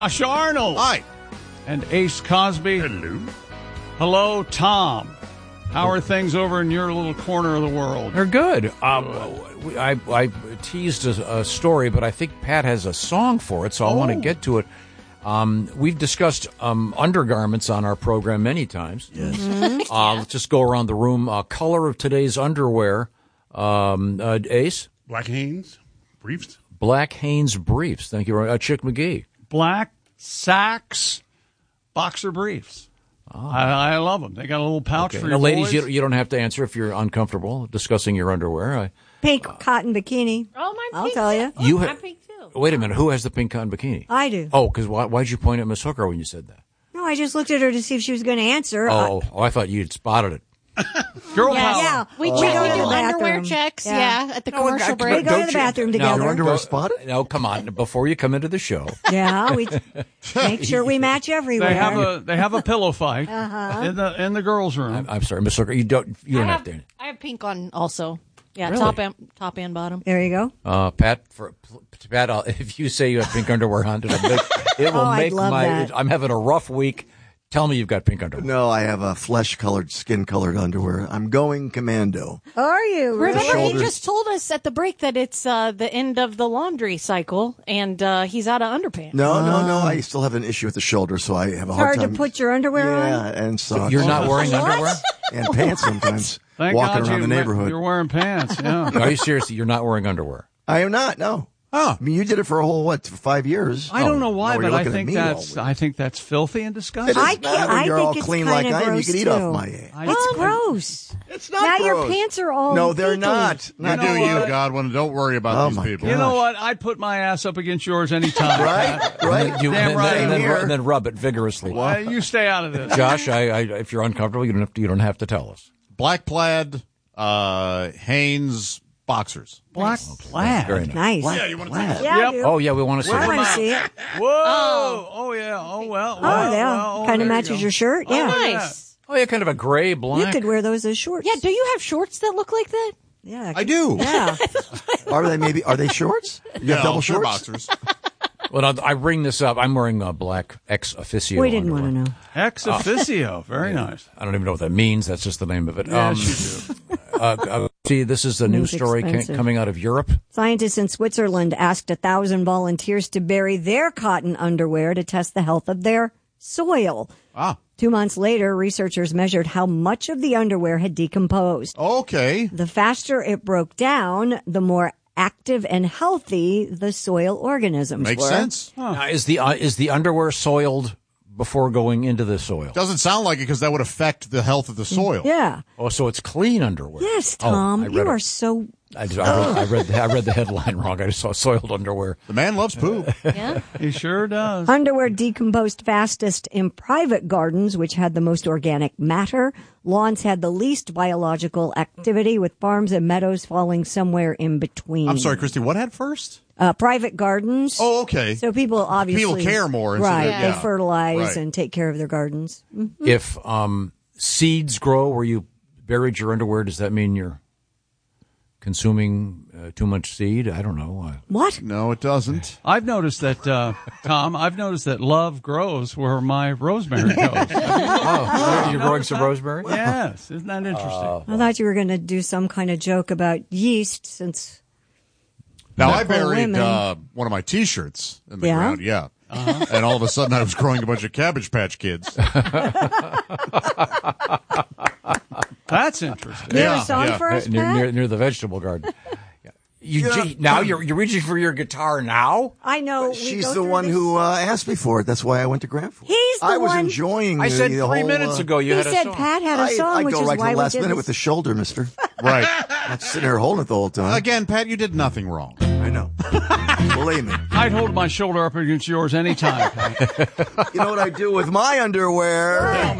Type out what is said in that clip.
Josh Arnold. Hi. And Ace Cosby. Hello. Hello, Tom. How are things over in your little corner of the world? They're good. I teased a story, but I think Pat has a song for it, so I want to get to it. We've discussed undergarments on our program many times. Yes. Let's just go around the room. Color of today's underwear, Ace? Black Hanes briefs. Black Hanes briefs. Thank you, Chick McGee. Black Sax boxer briefs. Oh. I love them. They got a little pouch for your ladies, boys. you don't have to answer if you're uncomfortable discussing your underwear. Pink cotton bikini. Oh, my I'll pink tell too. you. I'm pink too. Wait a minute. Who has the pink cotton bikini? I do. Oh, because why'd you point at Miss Hooker when you said that? No, I just looked at her to see if she was going to answer. I thought you'd spotted it. Girl Yes. power. Yeah. We Oh. check. We We go to do the underwear bathroom. checks. Yeah. Yeah, at the commercial We break. go to the bathroom together. underwear spotted? No, come on. Before you come into the show. Yeah, we make sure we match everywhere. They have a pillow fight in the girls' room. I'm sorry, Miss Hooker. You don't have to. I have pink on also. Yeah, Really? top and bottom. There you go. Pat, if you say you have pink underwear on, it will I'd make love that. I'm having a rough week. Tell me you've got pink underwear. No, I have a flesh-colored, skin-colored underwear. I'm going commando. Are you? Really? Remember, he shoulders. just told us at the break that it's the end of the laundry cycle, and he's out of underpants. No. I still have an issue with the shoulder, so I have a It's hard hard time. to put your underwear on? Yeah, and socks. You're not wearing underwear? And pants sometimes. Thank walking God around the neighborhood. You're wearing pants. Yeah. Are you serious? You're not wearing underwear? I am not, no. Huh. I mean, you did it for a whole, 5 years? I don't know why, No, but you're I looking at think me that's all week. filthy and It disgusting. doesn't I can't- matter. I You're think all it's clean like kinda I am. You gross, can eat too. off my ass. It's gross. It's not Now your gross. pants are all No, they're peaky. not. You do you, Godwin. Don't worry about Oh, these my people. God. You know what? I'd put my ass up against yours anytime. Right? Right? Damn right. And then rub it vigorously. You stay out of this. Josh, if you're uncomfortable, you don't have to tell us. Black plaid, Hanes boxers. Black plaid. Very nice. Nice. Black Yeah, you want to plaid. Yeah, Yep. I do. Oh yeah, we want to see I it. want to see it. Whoa! Oh yeah! Oh well! Oh, yeah. Kind of matches your shirt. Yeah. Nice. Oh yeah, kind of a gray black. You could wear those as shorts. Yeah, do you have shorts that look like that? Yeah. I do. Yeah. Are they shorts? You have double they're shorts? boxers. Well, I bring this up. I'm wearing black ex officio. We didn't want underwear. to know. Ex officio. Very nice. I don't even know what that means. That's just the name of it. Yes, you do. See, this is a news Means story expensive. coming out of Europe. Scientists in Switzerland asked 1,000 volunteers to bury their cotton underwear to test the health of their soil. Ah. 2 months later, researchers measured how much of the underwear had decomposed. Okay. The faster it broke down, the more active and healthy the soil organisms Makes were. sense. Now, is the underwear soiled before going into the soil? Doesn't sound like it because that would affect the health of the soil. Yeah. Oh, so it's clean underwear. Yes, Oh, Tom. I read you it. are so... I read the headline wrong. I just saw soiled underwear. The man loves poo. Yeah. He sure does. Underwear decomposed fastest in private gardens, which had the most organic matter. Lawns had the least biological activity, with farms and meadows falling somewhere in between. I'm sorry, Christy, what had first? Private gardens. Oh, okay. So people obviously... care more. And so Right. they're- They fertilize Right. and take care of their gardens. If seeds grow where you buried your underwear, does that mean you're consuming too much seed? I don't know. What? No, it doesn't. I've noticed that, Tom. I've noticed that love grows where my rosemary goes. You're growing some rosemary? Yes, isn't that interesting? I thought you were going to do some kind of joke about yeast since... Now, I For buried women. one of my T-shirts in the Yeah? ground, yeah. And all of a sudden I was growing a bunch of Cabbage Patch Kids. That's interesting. You have a song for us, Pat? near the vegetable garden. You're reaching for your guitar now? I know. we She's go the through one this- who asked me for it. That's why I went to Grant for it. He's the I was one- enjoying I said the 3 whole, minutes ago you He had a said song. Pat had a song, I which go is right why to the last we did minute this. with the shoulder, mister. Right. I'm sitting there holding it the whole time. Again, Pat, you did nothing wrong. I know. Believe me. I'd hold my shoulder up against yours anytime. You know what I do with my underwear?